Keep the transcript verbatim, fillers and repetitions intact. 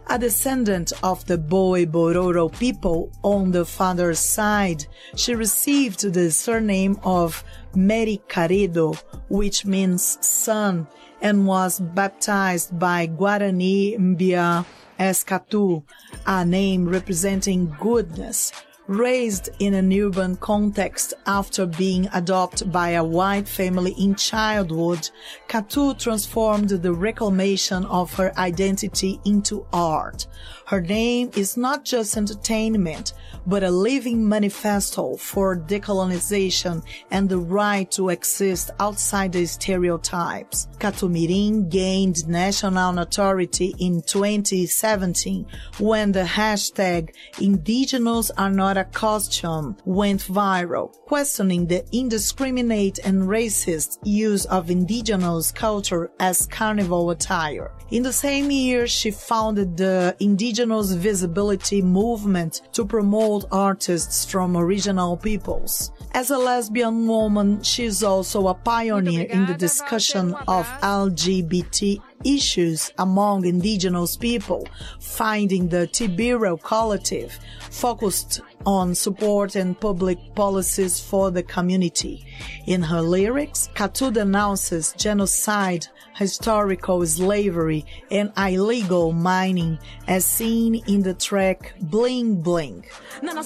A descendant of the Boi-Bororo people on the father's side, she received the surname of Mericaredo, which means son, and was baptized by Guarani Mbia as Catu, a name representing goodness. Raised in an urban context after being adopted by a white family in childhood, Catu transformed the reclamation of her identity into art. Her name is not just entertainment, but a living manifesto for decolonization and the right to exist outside the stereotypes. Catumirim gained national notoriety in twenty seventeen when the hashtag Indigenous Are Not a Costume went viral, questioning the indiscriminate and racist use of indigenous culture as carnival attire. In the same year, she founded the Indigenous Visibility Movement to promote artists from original peoples. As a lesbian woman, she is also a pioneer in the discussion of L G B T issues among indigenous people, finding the Tibiro Collective focused on support and public policies for the community. In her lyrics, Catu denounces genocide, historical slavery, and illegal mining as seen in the track Bling Bling.